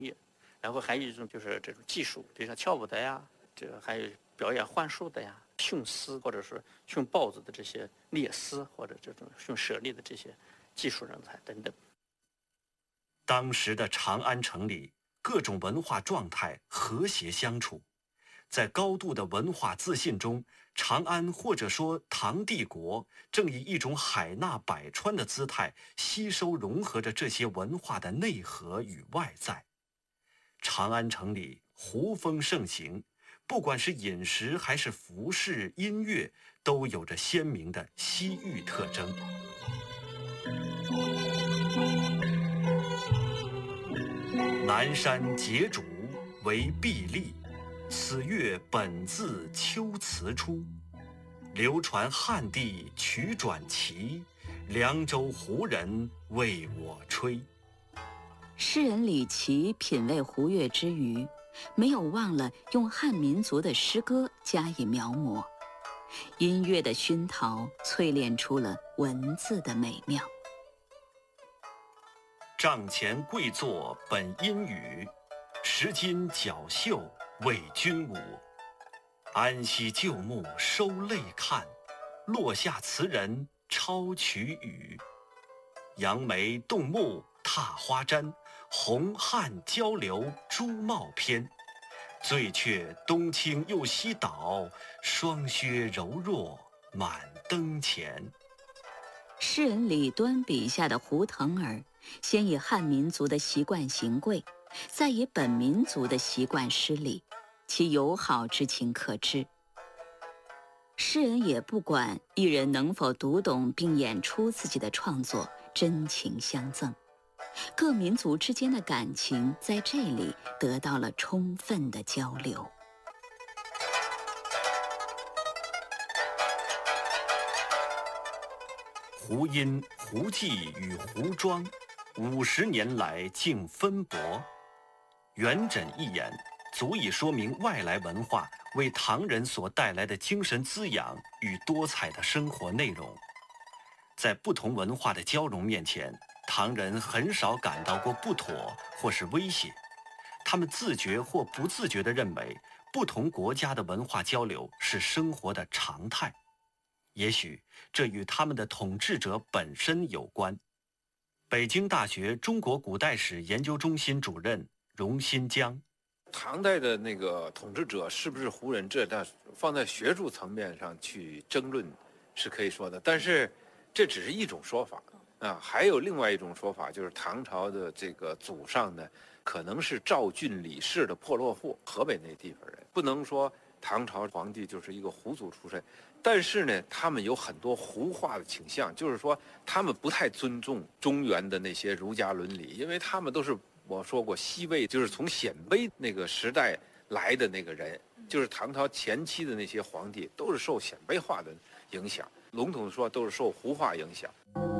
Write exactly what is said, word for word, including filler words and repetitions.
业。然后还有一种就是这种技术，比如像跳舞的呀，这个还有表演幻术的呀，驯狮或者是驯豹子的这些猎狮，或者这种驯猞猁的这些技术人才等等。 当时的长安城里，各种文化状态和谐相处，在高度的文化自信中，长安或者说唐帝国正以一种海纳百川的姿态，吸收融合着这些文化的内核与外在。长安城里胡风盛行，不管是饮食还是服饰、音乐，都有着鲜明的西域特征。南山节主为壁立，此乐本自秋辞出。流传汉地曲转奇，凉州胡人为我吹。 诗人李颀品味胡乐之余，没有忘了用汉民族的诗歌加以描摹，音乐的熏陶淬炼出了文字的美妙。 帐前跪坐本阴雨，石金角绣为君舞。安息旧木收泪看，落下词人抄曲语。杨梅动目踏花毡，红汉交流朱帽篇。醉却东倾又西倒，霜靴柔弱满灯前。 诗人李端笔下的胡腾儿，先以汉民族的习惯行跪，再以本民族的习惯施礼，其友好之情可知。诗人也不管艺人能否读懂并演出自己的创作，真情相赠，各民族之间的感情在这里得到了充分的交流。 胡音、胡记与胡庄，五十年来竟分薄。元稹一言，足以说明外来文化为唐人所带来的精神滋养与多彩的生活内容。在不同文化的交融面前，唐人很少感到过不妥或是威胁，他们自觉或不自觉地认为，不同国家的文化交流是生活的常态。也许这与他们的统治者本身有关。北京大学中国古代史研究中心主任荣新江， 唐代的那个统治者是不是胡人，这但放在学术层面上去争论是可以说的，但是这只是一种说法啊。还有另外一种说法，就是唐朝的这个祖上呢，可能是赵郡李氏的破落户，河北那地方人，不能说唐朝皇帝就是一个胡族出身。但是呢，他们有很多胡化的倾向，就是说他们不太尊重中原的那些儒家伦理，因为他们都是我说过西魏，就是从鲜卑那个时代来的那个人，就是唐朝前期的那些皇帝都是受鲜卑化的影响，笼统的说都是受胡化影响。